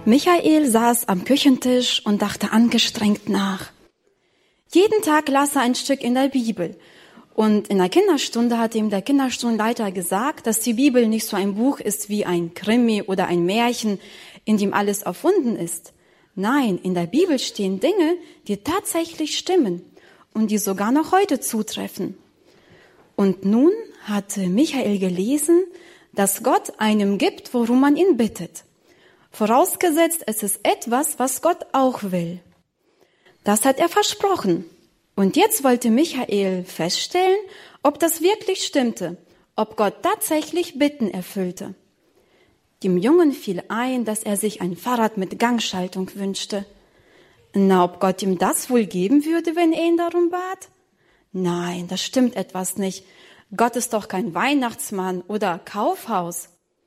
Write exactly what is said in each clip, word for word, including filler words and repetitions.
Michael saß am Küchentisch und dachte angestrengt nach. Jeden Tag las er ein Stück in der Bibel. Und in der Kinderstunde hat ihm der Kinderstundenleiter gesagt, dass die Bibel nicht so ein Buch ist wie ein Krimi oder ein Märchen, in dem alles erfunden ist. Nein, in der Bibel stehen Dinge, die tatsächlich stimmen und die sogar noch heute zutreffen. Und nun hatte Michael gelesen, dass Gott einem gibt, worum man ihn bittet. Vorausgesetzt, es ist etwas, was Gott auch will. Das hat er versprochen. Und jetzt wollte Michael feststellen, ob das wirklich stimmte, ob Gott tatsächlich Bitten erfüllte. Dem Jungen fiel ein, dass er sich ein Fahrrad mit Gangschaltung wünschte. Na, ob Gott ihm das wohl geben würde, wenn er ihn darum bat? Nein, das stimmt etwas nicht. Gott ist doch kein Weihnachtsmann oder Kaufhaus.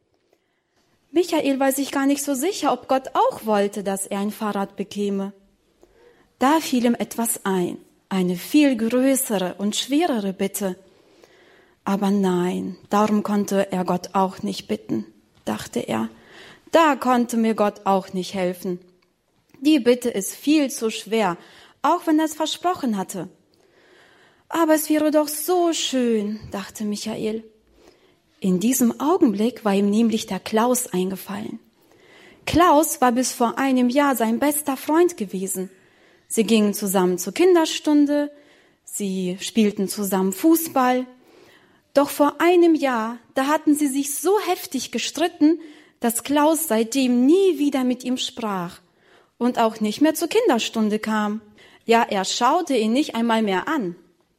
Michael war sich gar nicht so sicher, ob Gott auch wollte, dass er ein Fahrrad bekäme. Da fiel ihm etwas ein, eine viel größere und schwerere Bitte. Aber nein, darum konnte er Gott auch nicht bitten, dachte er. Da konnte mir Gott auch nicht helfen. Die Bitte ist viel zu schwer, auch wenn er es versprochen hatte. Aber es wäre doch so schön, dachte Michael. In diesem Augenblick war ihm nämlich der Klaus eingefallen. Klaus war bis vor einem Jahr sein bester Freund gewesen. Sie gingen zusammen zur Kinderstunde, sie spielten zusammen Fußball. Doch vor einem Jahr, da hatten sie sich so heftig gestritten, dass Klaus seitdem nie wieder mit ihm sprach und auch nicht mehr zur Kinderstunde kam. Ja, er schaute ihn nicht einmal mehr an.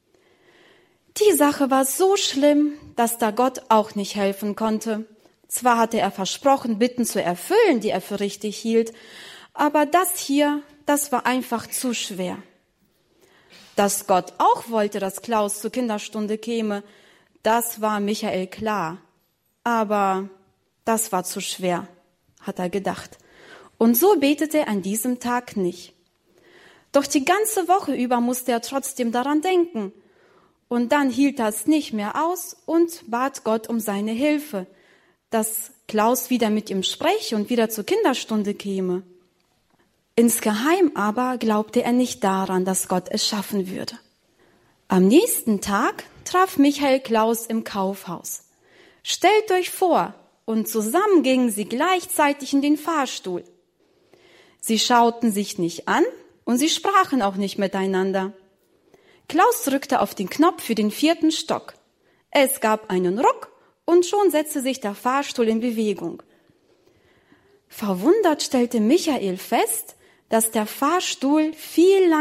Die Sache war so schlimm, dass da Gott auch nicht helfen konnte. Zwar hatte er versprochen, Bitten zu erfüllen, die er für richtig hielt, aber das hier, das war einfach zu schwer. Dass Gott auch wollte, dass Klaus zur Kinderstunde käme, das war Michael klar. Aber das war zu schwer, hat er gedacht. Und so betete er an diesem Tag nicht. Doch die ganze Woche über musste er trotzdem daran denken. Und dann hielt er es nicht mehr aus und bat Gott um seine Hilfe, dass Klaus wieder mit ihm spreche und wieder zur Kinderstunde käme. Insgeheim aber glaubte er nicht daran, dass Gott es schaffen würde. Am nächsten Tag traf Michael Klaus im Kaufhaus. Stellt euch vor, und zusammen gingen sie gleichzeitig in den Fahrstuhl. Sie schauten sich nicht an und sie sprachen auch nicht miteinander. Klaus drückte auf den Knopf für den vierten Stock. Es gab einen Ruck und schon setzte sich der Fahrstuhl in Bewegung. Verwundert stellte Michael fest, dass der Fahrstuhl viel